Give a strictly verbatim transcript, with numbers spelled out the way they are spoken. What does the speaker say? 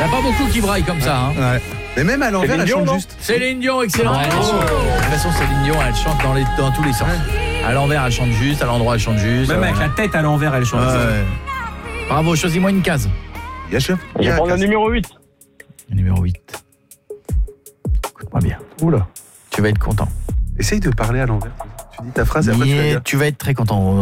a pas beaucoup qui braillent comme ça. Hein. Ouais. Mais même à l'envers, elle chante juste. Céline Dion, excellent. Ouais. De toute façon, Céline Dion, elle chante dans, les, dans tous les sens. Ouais. À l'envers, elle chante juste. À l'endroit, elle chante juste. Même avec la tête à l'envers, elle chante. Ouais. Bravo, choisis-moi une case. Bien sûr. Je vais prendre le numéro huit. Le numéro huit. Écoute-moi bien. Oula. Tu vas être content. Essaye de parler à l'envers. Tu dis ta phrase et après tu vas Et dire. tu vas être très content.